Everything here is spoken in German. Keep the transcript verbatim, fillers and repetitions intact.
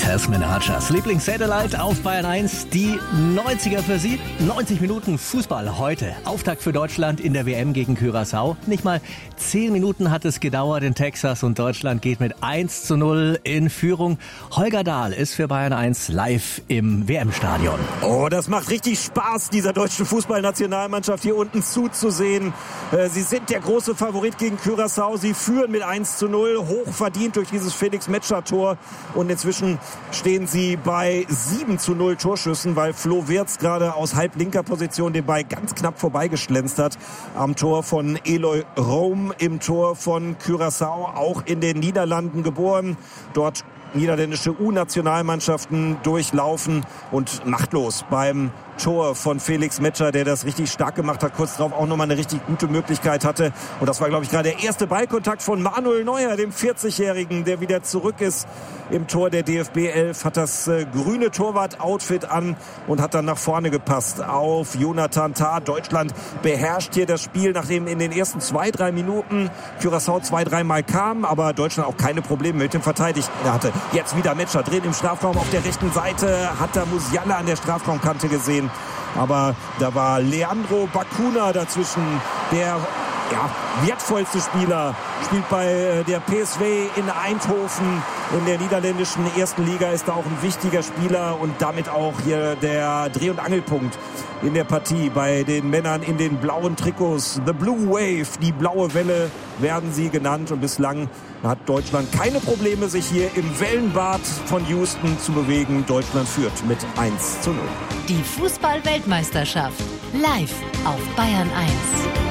Tasman Archers Lieblings-Satellite auf Bayern eins. Die neunziger für Sie. neunzig Minuten Fußball heute. Auftakt für Deutschland in der W M gegen Curaçao. Nicht mal zehn Minuten hat es gedauert in Texas und Deutschland geht mit eins zu null in Führung. Holger Dahl ist für Bayern eins live im W M-Stadion. Oh, das macht richtig Spaß, dieser deutschen Fußballnationalmannschaft hier unten zuzusehen. Sie sind der große Favorit gegen Curaçao. Sie führen mit eins zu null, hoch verdient durch dieses Felix Metscher-Tor. Und inzwischen stehen sie bei sieben zu null Torschüssen, weil Flo Wirtz gerade aus halblinker Position den Ball ganz knapp vorbeigeschlänzt hat am Tor von Eloy Rohm, im Tor von Curaçao, auch in den Niederlanden geboren. Dort niederländische U-Nationalmannschaften durchlaufen und machtlos beim Tor von Felix Metscher, der das richtig stark gemacht hat, kurz darauf auch nochmal eine richtig gute Möglichkeit hatte. Und das war, glaube ich, gerade der erste Ballkontakt von Manuel Neuer, dem vierzigjährigen, der wieder zurück ist im Tor der D F B elf, hat das äh, grüne Torwart-Outfit an und hat dann nach vorne gepasst auf Jonathan Tah. Deutschland beherrscht hier das Spiel, nachdem in den ersten zwei, drei Minuten Curaçao zwei, dreimal kam, aber Deutschland auch keine Probleme mit dem Verteidigen hatte. Jetzt wieder Metscher drin im Strafraum auf der rechten Seite, hat da Musiala an der Strafraumkante gesehen. Aber da war Leandro Bacuna dazwischen, der ja, wertvollste Spieler, spielt bei der P S V in Eindhoven. In der niederländischen ersten Liga ist da auch ein wichtiger Spieler und damit auch hier der Dreh- und Angelpunkt in der Partie bei den Männern in den blauen Trikots. The Blue Wave, die blaue Welle werden sie genannt, und bislang hat Deutschland keine Probleme, sich hier im Wellenbad von Houston zu bewegen. Deutschland führt mit eins zu null. Die Fußball-Weltmeisterschaft live auf Bayern eins.